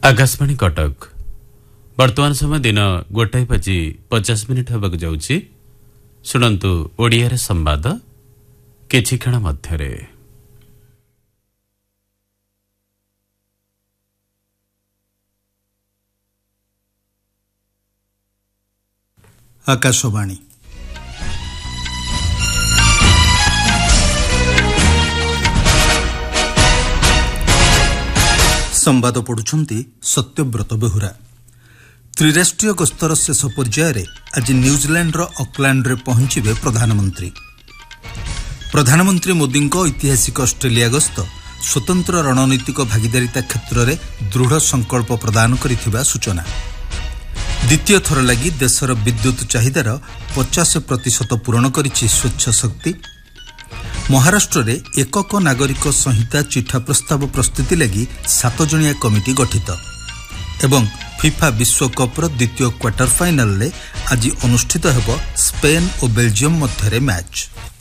आकाशवाणी कटक वर्तमान समय दिन 1:50 होगा जाउछि। शुणन्तु ओडिया संवाद किछि क्षण मध्यरे। आकाशवाणी संवाद पढ़ुछंती सत्यव्रत बेहुरा। त्रिराष्ट्रीय गस्तर शेष पर्यायर आज न्यूजीलैंडर ऑकलैंड पहुंचे प्रधानमंत्री। प्रधानमंत्री मोदी ऐतिहासिक ऑस्ट्रेलिया गस्त स्वतंत्र रणनीतिक भागीदारिता क्षेत्र में दृढ़ संकल्प प्रदान करिथिबा सूचना। द्वितीय थर लगी देशर विद्युत चाहिदार 50% पूरण करिछि स्वच्छ शक्ति। महाराष्ट्र रे एकक नागरिक संहिता चिठा प्रस्ताव प्रस्तुति लगी 7 जणिया कमिटी गठित। एवं फिफा विश्वकप्र द्वितीय क्वार्टर फाइनाल रे आज अनुष्ठित हेब स्पेन और बेल्जियम मध्य मैच।